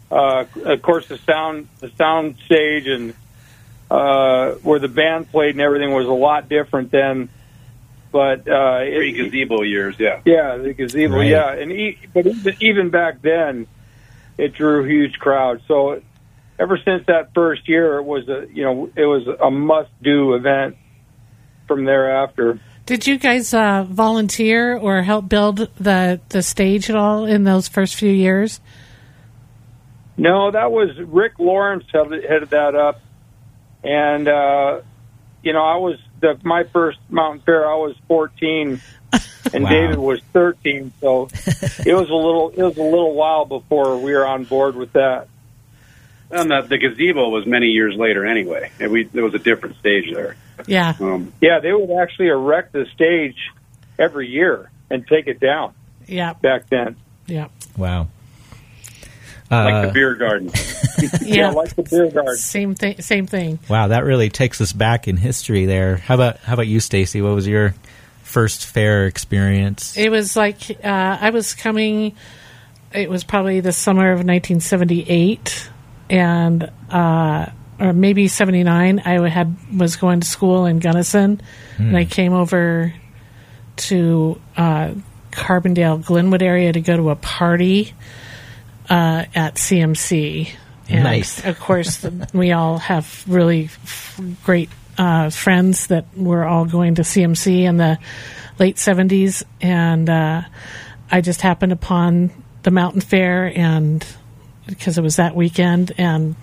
Of course, the sound stage and where the band played and everything was a lot different then. But pre-gazebo years, yeah. Yeah, the gazebo, right. yeah. But even back then, it drew huge crowds. So ever since that first year, it was a must-do event from thereafter. Did you guys volunteer or help build the stage at all in those first few years? No, that was Rick Lawrence headed that up, and I was my first Mountain Fair. I was 14, and Wow. David was 13. So it was a little while before we were on board with that. And the gazebo was many years later anyway. And there was a different stage there. Yeah. Yeah, they would actually erect the stage every year and take it down. Yeah. Back then. Yeah. Wow. Like the beer garden. Yeah, like the beer garden. Same thing. Wow, that really takes us back in history there. How about you, Stacy? What was your first fair experience? It was like I was coming. It was probably the summer of 1978, and or maybe 79. I was going to school in Gunnison, and I came over to Carbondale, Glenwood area to go to a party at CMC. And nice. Of course, we all have really great friends that were all going to CMC in the late 70s, and I just happened upon the Mountain Fair, and because it was that weekend, and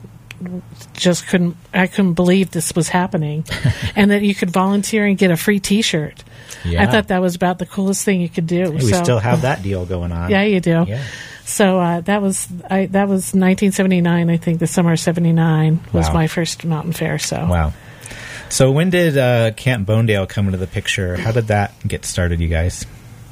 I couldn't believe this was happening, and that you could volunteer and get a free T-shirt. Yeah. I thought that was about the coolest thing you could do. Hey, we still have that deal going on. Yeah, you do. Yeah. So that was 1979. I think the summer of '79 was Wow. my first Mountain Fair. So Wow. So when did Camp Bonedale come into the picture? How did that get started, you guys?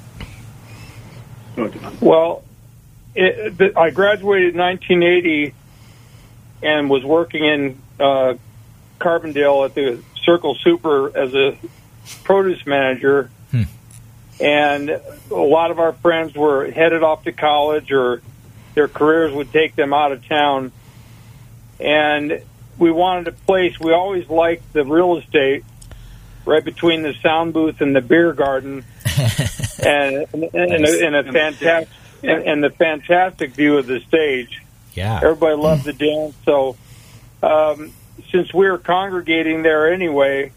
Well, I graduated in 1980 and was working in Carbondale at the Circle Super as a produce manager. And a lot of our friends were headed off to college, or their careers would take them out of town. And we wanted a place. We always liked the real estate right between the sound booth and the beer garden, and the fantastic view of the stage. Yeah. Everybody loved the dance. So since we were congregating there anyway,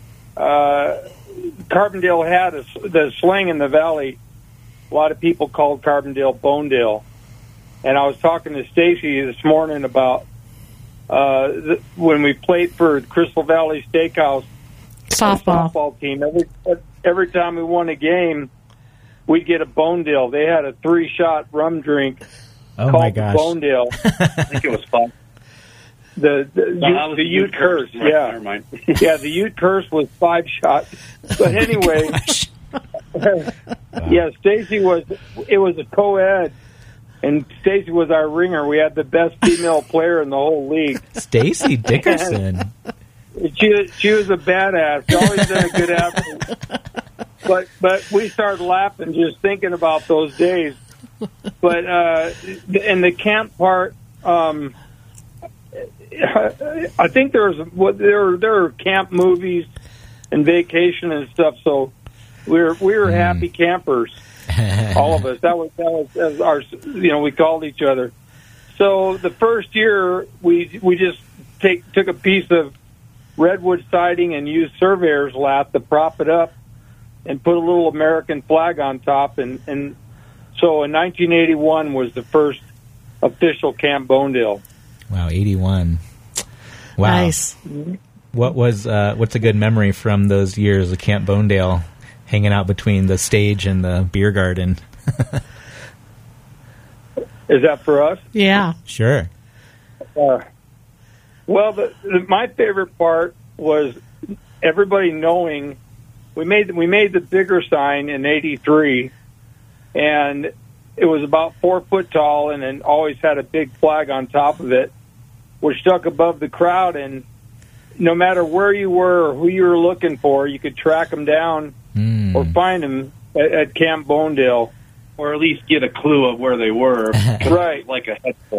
Carbondale had the slang in the valley. A lot of people called Carbondale Bonedale. And I was talking to Stacy this morning about when we played for Crystal Valley Steakhouse softball team. Every time we won a game, we'd get a Bonedale. They had a 3-shot rum drink called my gosh. Bonedale. I think it was fun. The Ute Curse, right, yeah. Never mind. Yeah, the Ute Curse was 5 shots. But anyway, yeah, Stacy was a co-ed, and Stacy was our ringer. We had the best female player in the whole league. Stacy Dickerson. She was a badass. She always been a good athlete. But we started laughing just thinking about those days. But in the camp part, I think there are camp movies and vacation and stuff. So we were happy campers, all of us. That was our, we called each other. So the first year we just took a piece of redwood siding and used surveyor's lath to prop it up and put a little American flag on top. And so in 1981 was the first official Camp Bonedale. Wow, 81. Wow. Nice. What's a good memory from those years of Camp Bonedale, hanging out between the stage and the beer garden? Is that for us? Yeah. Sure. Well, my favorite part was everybody knowing we made the bigger sign in '83, and it was about 4 foot tall, and then always had a big flag on top of it. We're stuck above the crowd, and no matter where you were or who you were looking for, you could track them down or find them at Camp Bonedale. Or at least get a clue of where they were. Right. Like a head